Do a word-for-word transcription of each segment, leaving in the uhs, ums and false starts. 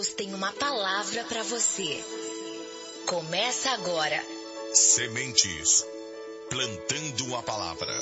Deus tem uma palavra para você. Começa agora. Sementes, plantando a palavra.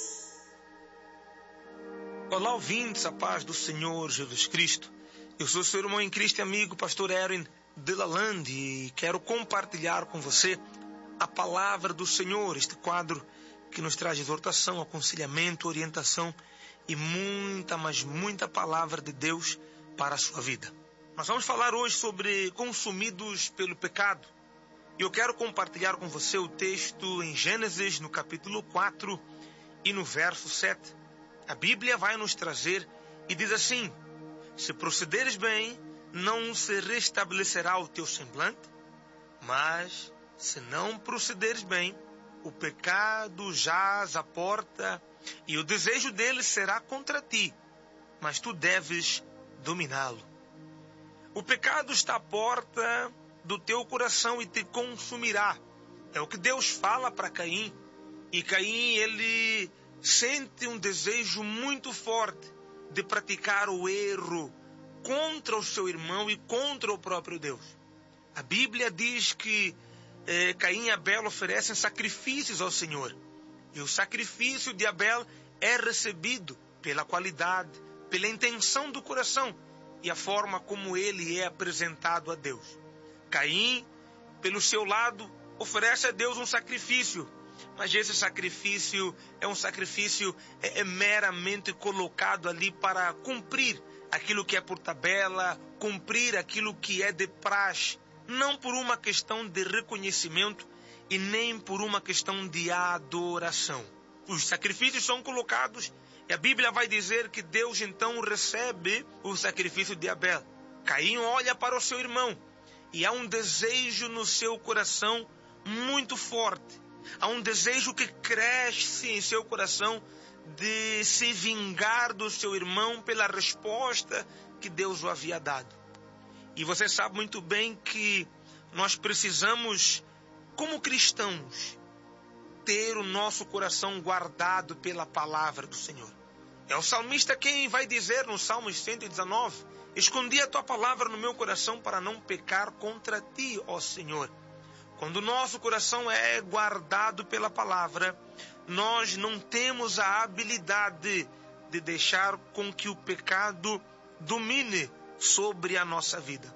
Olá, ouvintes, a paz do Senhor Jesus Cristo. Eu sou seu irmão em Cristo e amigo, pastor Erin Delalande, e quero compartilhar com você a palavra do Senhor, este quadro que nos traz exortação, aconselhamento, orientação e muita, mas muita palavra de Deus para a sua vida. Nós vamos falar hoje sobre consumidos pelo pecado. E eu quero compartilhar com você o texto em Gênesis, no capítulo quatro e no verso sete. A Bíblia vai nos trazer e diz assim: se procederes bem, não se restabelecerá o teu semblante, mas se não procederes bem, o pecado jaz à porta e o desejo dele será contra ti, mas tu deves dominá-lo. O pecado está à porta do teu coração e te consumirá. É o que Deus fala para Caim. E Caim, ele sente um desejo muito forte de praticar o erro contra o seu irmão e contra o próprio Deus. A Bíblia diz que eh, Caim e Abel oferecem sacrifícios ao Senhor. E o sacrifício de Abel é recebido pela qualidade, pela intenção do coração e a forma como ele é apresentado a Deus. Caim, pelo seu lado, oferece a Deus um sacrifício, mas esse sacrifício é um sacrifício é, é meramente colocado ali para cumprir aquilo que é por tabela, cumprir aquilo que é de praxe, não por uma questão de reconhecimento e nem por uma questão de adoração. Os sacrifícios são colocados e a Bíblia vai dizer que Deus então recebe o sacrifício de Abel. Caim olha para o seu irmão e há um desejo no seu coração muito forte. Há um desejo que cresce em seu coração de se vingar do seu irmão pela resposta que Deus o havia dado. E você sabe muito bem que nós precisamos, como cristãos, ter o nosso coração guardado pela palavra do Senhor. É o salmista quem vai dizer no Salmo cento e dezenove: escondi a tua palavra no meu coração para não pecar contra ti, ó Senhor. Quando o nosso coração é guardado pela palavra, nós não temos a habilidade de deixar com que o pecado domine sobre a nossa vida.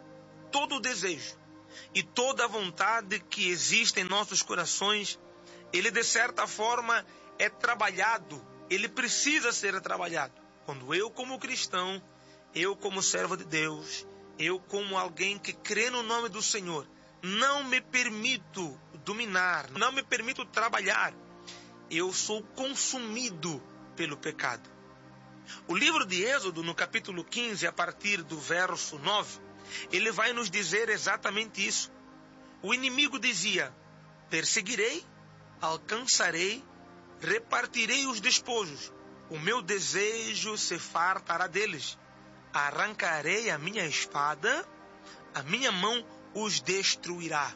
Todo o desejo e toda a vontade que existe em nossos corações, ele de certa forma é trabalhado, ele precisa ser trabalhado. Quando eu como cristão, eu como servo de Deus, eu como alguém que crê no nome do Senhor, não me permito dominar, não me permito trabalhar, eu sou consumido pelo pecado. O livro de Êxodo, no capítulo quinze, a partir do verso nove, ele vai nos dizer exatamente isso. O inimigo dizia: perseguirei, alcançarei, repartirei os despojos, o meu desejo se fartará deles, arrancarei a minha espada, a minha mão os destruirá.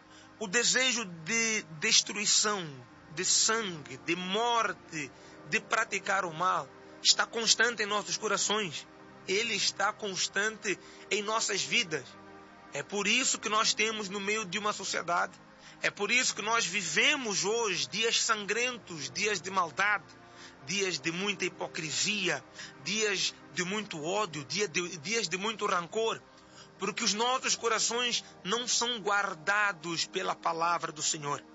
O desejo de destruição, de sangue, de morte, de praticar o mal, está constante em nossos corações. Ele está constante em nossas vidas. É por isso que nós temos no meio de uma sociedade, é por isso que nós vivemos hoje dias sangrentos, dias de maldade, dias de muita hipocrisia, dias de muito ódio, dias de, dias de muito rancor, porque os nossos corações não são guardados pela palavra do Senhor.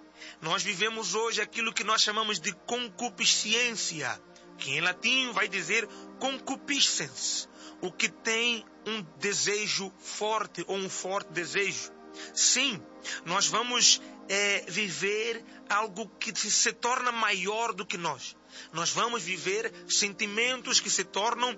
Nós vivemos hoje aquilo que nós chamamos de concupiscência, que em latim vai dizer concupiscens, o que tem um desejo forte ou um forte desejo. Sim, nós vamos é, viver algo que se torna maior do que nós. Nós vamos viver sentimentos que se tornam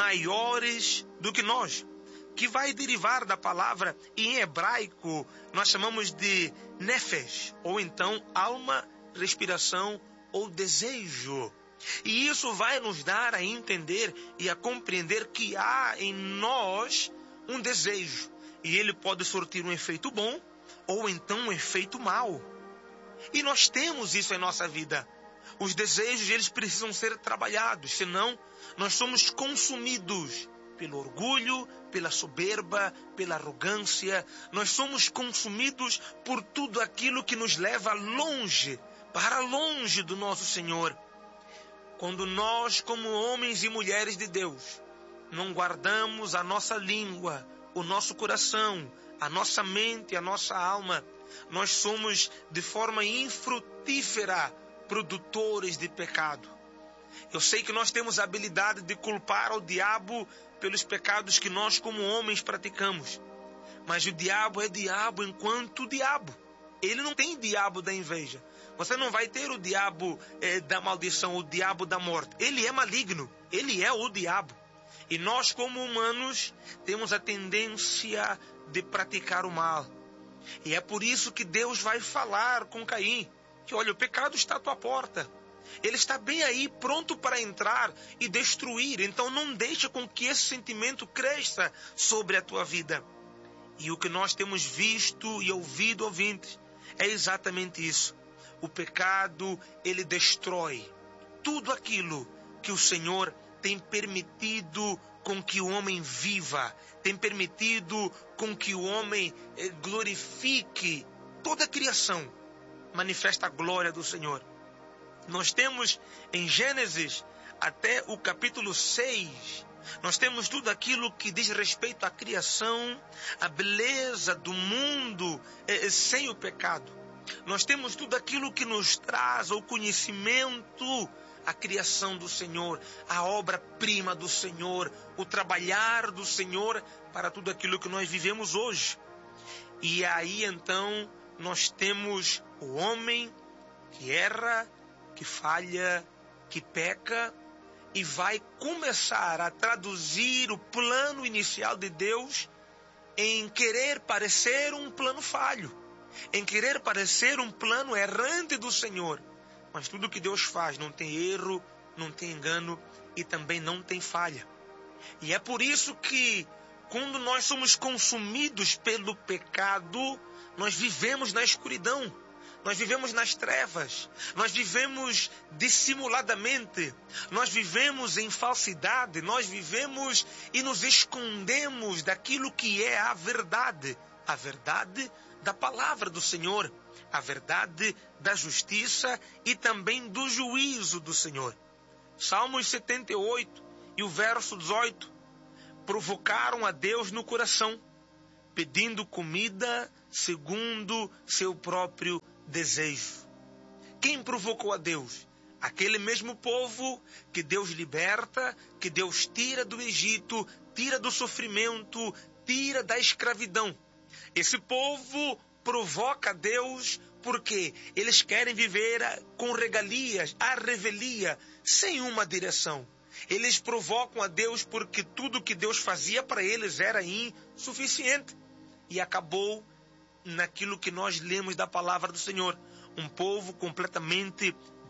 maiores do que nós, que vai derivar da palavra, em hebraico nós chamamos de nefesh, ou então alma, respiração ou desejo. E isso vai nos dar a entender e a compreender que há em nós um desejo. E ele pode surtir um efeito bom ou então um efeito mau. E nós temos isso em nossa vida. Os desejos, eles precisam ser trabalhados, senão nós somos consumidos pelo orgulho, pela soberba, pela arrogância. Nós somos consumidos por tudo aquilo que nos leva longe, para longe do nosso Senhor. Quando nós, como homens e mulheres de Deus, não guardamos a nossa língua, o nosso coração, a nossa mente, a nossa alma, nós somos de forma infrutífera produtores de pecado. Eu sei que nós temos a habilidade de culpar o diabo pelos pecados que nós como homens praticamos. Mas o diabo é diabo enquanto diabo. Ele não tem diabo da inveja. Você não vai ter o diabo eh, da maldição, o diabo da morte. Ele é maligno. Ele é o diabo. E nós como humanos temos a tendência de praticar o mal. E é por isso que Deus vai falar com Caim. Que olha, o pecado está à tua porta. Ele está bem aí, pronto para entrar e destruir. Então não deixa com que esse sentimento cresça sobre a tua vida. E o que nós temos visto e ouvido, ouvintes, é exatamente isso. O pecado, ele destrói tudo aquilo que o Senhor tem permitido com que o homem viva, tem permitido com que o homem glorifique. Toda a criação manifesta a glória do Senhor. Nós temos em Gênesis até o capítulo seis, nós temos tudo aquilo que diz respeito à criação, à beleza do mundo eh, sem o pecado. Nós temos tudo aquilo que nos traz o conhecimento, a criação do Senhor, a obra-prima do Senhor, o trabalhar do Senhor para tudo aquilo que nós vivemos hoje. E aí então nós temos o homem que erra, que falha, que peca e vai começar a traduzir o plano inicial de Deus em querer parecer um plano falho, em querer parecer um plano errante do Senhor. Mas tudo que Deus faz não tem erro, não tem engano e também não tem falha. E é por isso que quando nós somos consumidos pelo pecado, nós vivemos na escuridão. Nós vivemos nas trevas, nós vivemos dissimuladamente, nós vivemos em falsidade, nós vivemos e nos escondemos daquilo que é a verdade, a verdade da palavra do Senhor, a verdade da justiça e também do juízo do Senhor. Salmos setenta e oito e o verso dezoito, provocaram a Deus no coração, pedindo comida segundo seu próprio desejo. Quem provocou a Deus? Aquele mesmo povo que Deus liberta, que Deus tira do Egito, tira do sofrimento, tira da escravidão. Esse povo provoca a Deus porque eles querem viver com regalias, à revelia, sem uma direção. Eles provocam a Deus porque tudo que Deus fazia para eles era insuficiente. E acabou naquilo que nós lemos da palavra do Senhor. Um povo completamente